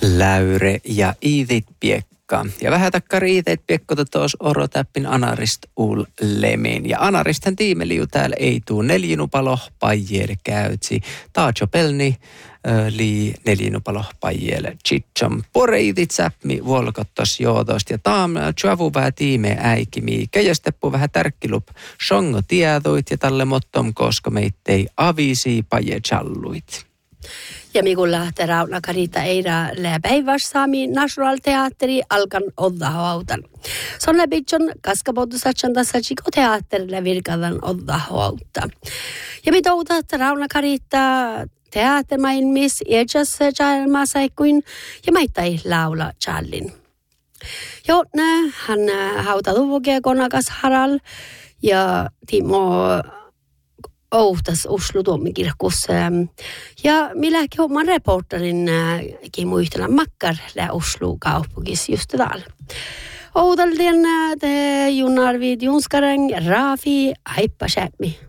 Läyre ja Iidit Piekka. Ja vähän takkari Iidit Piekko tuos orotäppin anarist ul lemin. Ja anaristhän tiimeli täällä ei tuu neljinupalo pajjel käytsi. Taajo pelni li neljinupalo pajjel chitcham. Poreitit säpmi volkottos joodost. Ja taam tjavu vähän tiime äikimi. Käjästeppu vähän tärkkilup shongo tieduit ja talle mottom koska meittei avisi pajje challuit. Ja mikun lähtee Rauna Karita Eira päivässaami National Teatteri alkan oddahoautan. Sonne bitson kaskapotusatsan tässä chikoteatterille virkadan oddahoautta. Ja mitä outat Rauna Karita teattermain miss iäkäs chalmasaikuin ja maittai laula challin. Jo hän hautaduvukea konakas haral ja Timo ouhtas Oslo tuomikirkkussa. Ja milläkin oman reporterin kimuihtena makkar lää Oslo kaupungissa just täällä. Outaltien te Junarvid Junskaren Rafi Aippa Schäpmi.